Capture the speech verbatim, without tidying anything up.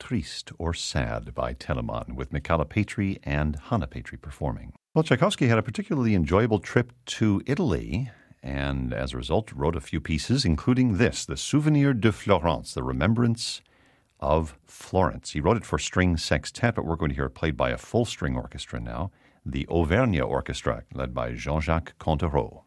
Triste or Sad by Telemann, with Michala Patry and Hannah Patry performing. Well, Tchaikovsky had a particularly enjoyable trip to Italy, and as a result wrote a few pieces, including this, the Souvenir de Florence, the Remembrance of Florence. He wrote it for string sextet, but we're going to hear it played by a full string orchestra now, the Auvergne Orchestra, led by Jean-Jacques Contereau.